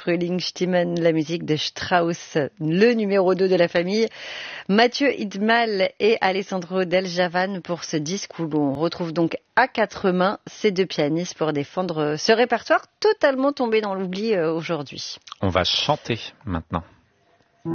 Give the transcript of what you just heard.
Frühlingsstimmen, la musique de Strauss, le numéro 2 de la famille. Mathieu Idmal et Alessandro Del Javan pour ce disque où l'on retrouve donc à quatre mains ces deux pianistes pour défendre ce répertoire totalement tombé dans l'oubli aujourd'hui. On va chanter maintenant.